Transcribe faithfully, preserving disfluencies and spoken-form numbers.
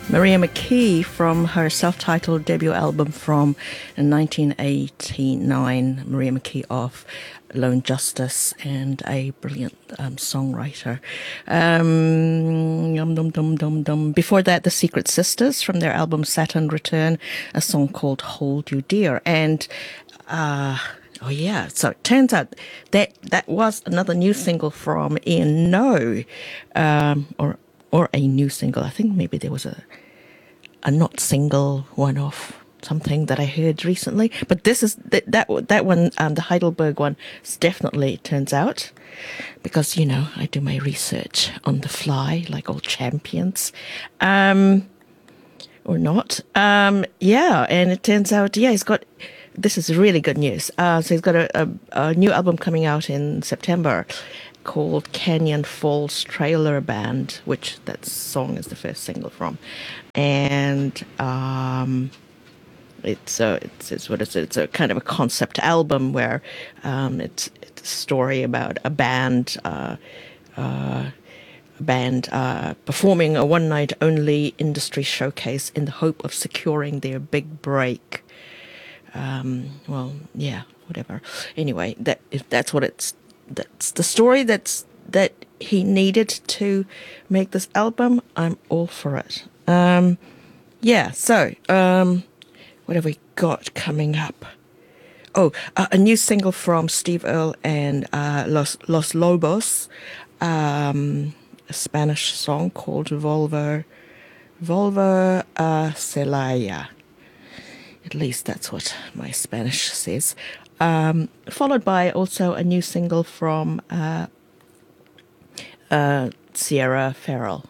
Maria McKee from her self-titled debut album from nineteen eighty-nine. Maria McKee of Lone Justice and a brilliant um, songwriter. Um, dum, dum, dum, dum, dum. Before that, The Secret Sisters from their album Saturn Return, a song called Hold You Dear. And uh, oh yeah, so it turns out that that was another new single from Ian No, um, or or a new single. I think maybe there was a a not single one-off something that I heard recently, but this is that that, that one, um, the Heidelberg one, is definitely, turns out, because you know I do my research on the fly like all champions, um, or not. Um, yeah, and it turns out, yeah, he's got. This is really good news. Uh, so he's got a, a, a new album coming out in September called Canyon Falls Trailer Band, which that song is the first single from, and um, it's a it's, it's what is it? It's a kind of a concept album where um, it's it's a story about a band. Uh, uh, band uh, performing a one-night only industry showcase in the hope of securing their big break. Um, well, yeah, whatever. Anyway, that if that's what it's that's the story that's that he needed to make this album, I'm all for it. Um, yeah. So, um, what have we got coming up? Oh, uh, a new single from Steve Earle and uh, Los Los Lobos, um, a Spanish song called Volver Volver uh, Celaya. At least that's what my Spanish says. Um, followed by also a new single from uh, uh, Sierra Farrell.